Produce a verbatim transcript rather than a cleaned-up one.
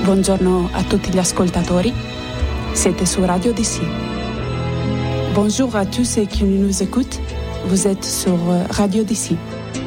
Buongiorno a tutti gli ascoltatori, siete su Radio D C. Bonjour à tous ceux qui nous écoutent, vous êtes sur Radio D C.